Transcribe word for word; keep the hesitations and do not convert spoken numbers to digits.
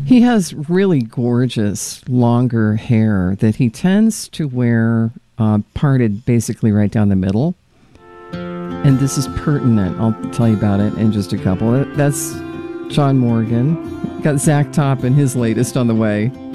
He has really gorgeous, longer hair that he tends to wear uh, parted basically right down the middle. And this is pertinent. I'll tell you about it in just a couple. That's John Morgan. Got Zach Top and his latest on the way.